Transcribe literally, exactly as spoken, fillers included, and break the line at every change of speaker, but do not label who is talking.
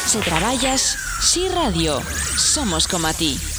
Se traballas, Si Radio. Somos como a ti.